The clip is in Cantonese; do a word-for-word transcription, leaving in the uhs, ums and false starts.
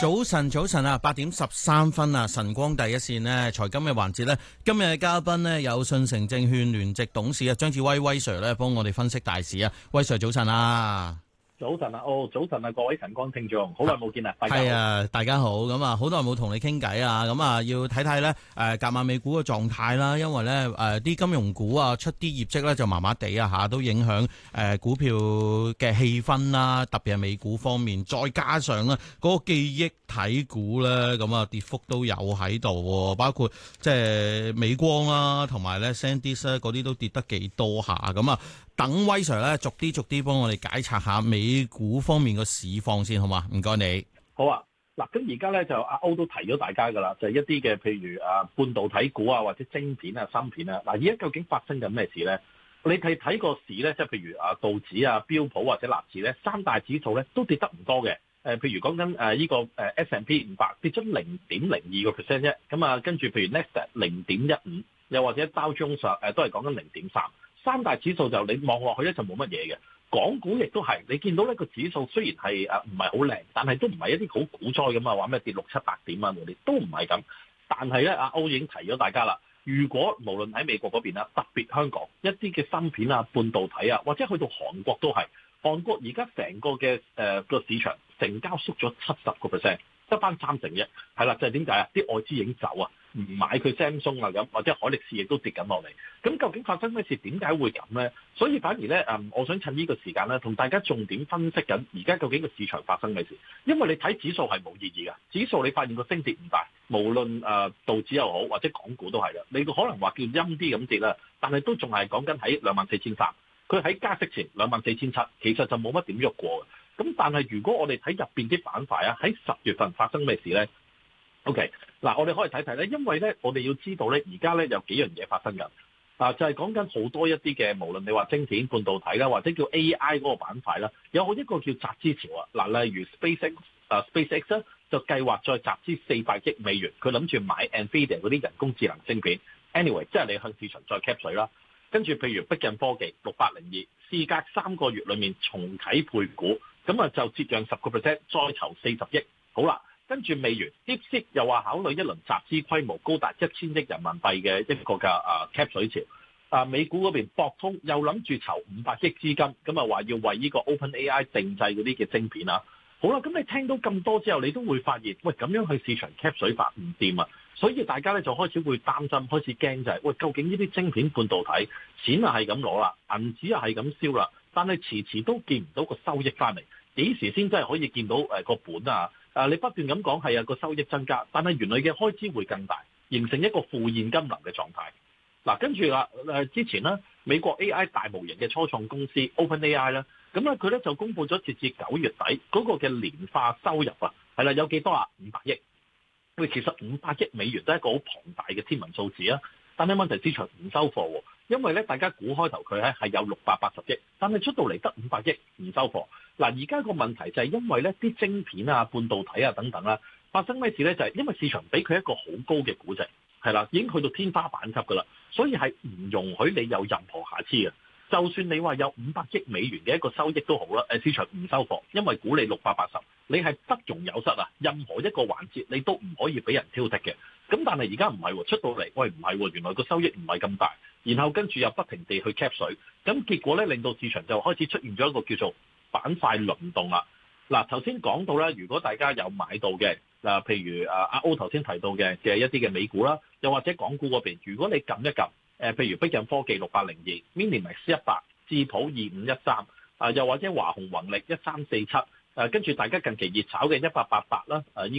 早晨，早晨啊，八點十三分啊，晨光第一線呢，財金嘅環節呢，今日嘅嘉賓呢，有信誠證券聯席董事啊張志威威 Sir 咧，幫我哋分析大市啊，威 Sir 早晨啊！ 早晨啊，哦，早晨啊，各位晨光聽眾，好耐冇見啦，大家好。 係啊，大家好，咁啊，好耐冇同你傾偈啊，咁啊，要睇睇咧，誒，隔晚美股嘅狀態啦，因為咧，誒，啲金融股啊，出啲業績咧就麻麻地啊，吓，都影響誒股票嘅氣氛啦，特別係美股方面，再加上咧嗰個記憶體股咧，咁啊，跌幅都有喺度，包括即係美光啦，同埋咧 SanDisk 咧嗰啲都跌得幾多下，咁啊。等威 Sir 咧，逐啲逐啲幫我哋解拆下美股方面個市況先，好嘛？唔該你。 好啊，嗱，咁而家咧就阿歐都提咗大家噶啦，就係、是、一啲嘅譬如啊半導體股啊，或者晶片啊、芯片啊，嗱，而家究竟發生緊咩事咧？你睇睇個市咧，即係譬如啊道指啊、標普或者納指咧，三大指數咧都跌得唔多嘅。誒，譬如講緊誒呢個誒 S and P 五百跌咗零點零二個 percent 啫。咁啊，跟住譬如 Nasdaq 零點一五，又或者道瓊斯誒都係講緊零點三。三大指數就你望落去咧就冇乜嘢嘅，港股亦都係你見到呢個指數雖然係誒唔係好靚，但係都唔係一啲好股災咁啊，話咩跌六七百點啊嗰啲都唔係咁。但係咧，阿歐已經提咗大家啦，如果無論喺美國嗰邊啦，特別香港一啲嘅芯片啊、半導體啊，或者去到韓國都係，韓國而家成個嘅誒個市場成交縮咗七十個 percent，得翻三成啫。係啦，就係點解啊？啲外資已經走啊！唔買佢 Samsung 啊咁，或者海力士亦都跌緊落嚟。咁究竟發生咩事？點解會咁咧？所以反而咧，誒，我想趁呢個時間咧，同大家重點分析緊而家究竟個市場發生咩事。因為你睇指數係冇意義㗎，指數你發現個升跌唔大，無論誒道指又好或者港股都係啦。你可能話叫陰啲咁跌啦，但係都仲係講緊喺兩萬四千三。佢喺加息前兩萬四千七，其實就冇乜點喐過嘅。咁但係如果我哋睇入邊啲板塊啊，喺十月份發生咩事咧？O.K. 嗱，我哋可以睇睇咧，因為咧，我哋要知道咧，而家咧有幾樣嘢發生緊啊，就係講緊好多一啲嘅，無論你話晶片、半導體啦，或者叫 A.I. 嗰個板塊啦，有好一個叫集資潮啊。嗱，例如 SpaceX 啊 ，SpaceX 咧就計劃再集資四百億美元，佢諗住買 Nvidia 嗰啲人工智能晶片。Anyway，即係你向市場再 cap 水啦。跟住譬如碧印科技六百零二，事隔三個月裡面重啟配股，咁啊就折讓十個 percent，再籌四十億。好啦。跟住美元 DeepSeek 又話考慮一輪集資規模高達一千億人民幣嘅一個嘅啊 cap 水潮。啊美股嗰邊博通又諗住籌五百億資金，咁啊話要為呢個 OpenAI 定製嗰啲嘅晶片啊。好啦，咁你聽到咁多之後，你都會發現，喂，咁樣去市場 cap 水法唔掂啊，所以大家咧就開始會擔心，開始驚就係、是，喂，究竟呢啲晶片半導體錢啊係咁攞啦，銀紙啊係咁燒啦，但係遲遲都見唔到個收益翻嚟，幾時先真係可以見到誒個本啊？啊！你不斷咁講係啊個收益增加，但係原來嘅開支會更大，形成一個負現金流嘅狀態。嗱、啊，跟住啦誒之前咧，美國 A I 大模型嘅初創公司 OpenAI 咧，咁咧佢咧就公布咗截至九月底嗰個嘅年化收入啊，係啦，有幾多啊？五百億。喂，其實五百億美元都係一個好龐大嘅天文數字啊！但係問題市場唔收貨喎，因為咧大家估開頭佢咧係有六百八十億，但係出到嚟得五百億唔收貨。嗱，而家個問題就係因為咧啲晶片啊、半導體啊等等啦，發生咩事咧？就係因為市場俾佢一個好高嘅估值，係啦，已經去到天花板級噶啦，所以係唔容許你有任何瑕疵嘅。就算你話有五百億美元嘅一個收益都好啦，誒市場唔收貨，因為估你六百八十，你係不容有失啊！任何一個環節你都唔可以俾人挑剔嘅。咁但係而家唔係喎，出到嚟，喂唔係喎，原來個收益唔係咁大，然後跟住又不停地去 cap 水，咁結果咧令到市場就開始出現咗一個叫做板塊輪動啦。嗱，頭先講到咧，如果大家有買到嘅嗱，譬如啊阿歐頭先提到嘅嘅一啲嘅美股啦，又或者港股嗰邊，如果你撳一撳，誒譬如碧印科技六百零二 Minimax 一百，智普二五一三，啊又或者華虹宏力一三四七，誒跟住大家近期熱炒嘅一八八八啦，誒。